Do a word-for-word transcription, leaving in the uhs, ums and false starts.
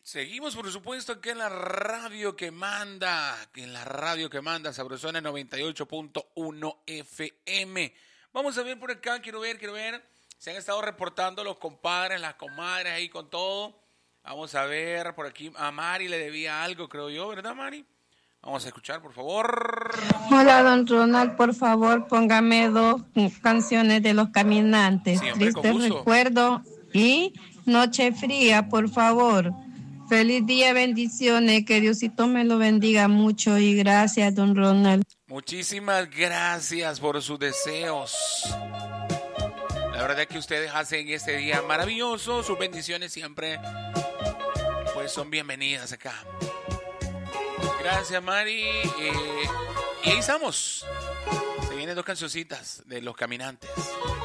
Seguimos, por supuesto, aquí en la radio que manda, en la radio que manda, Sabrosona noventa y ocho punto uno F M. Vamos a ver por acá, quiero ver, quiero ver. Se han estado reportando los compadres, las comadres ahí con todo. Vamos a ver, por aquí a Mari le debía algo, creo yo, ¿verdad, Mari? Vamos a escuchar, por favor. Hola, don Ronald, por favor, póngame dos canciones de Los Caminantes. Siempre con Triste gusto. Recuerdo y Noche Fría, por favor. Feliz día, bendiciones, que Diosito me lo bendiga mucho y gracias, don Ronald. Muchísimas gracias por sus deseos. La verdad es que ustedes hacen este día maravilloso, sus bendiciones siempre pues son bienvenidas acá. Gracias, Mari. Eh, y ahí estamos. Se vienen dos cancioncitas de Los Caminantes.